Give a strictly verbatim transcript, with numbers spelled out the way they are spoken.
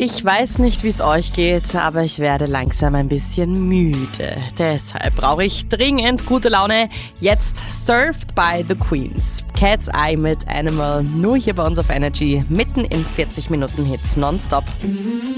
Ich weiß nicht, wie es euch geht, aber ich werde langsam ein bisschen müde. Deshalb brauche ich dringend gute Laune. Jetzt Surfed by the Queens. Cat's Eye mit Animal, nur hier bei uns auf Energy, mitten in vierzig Minuten Hits nonstop.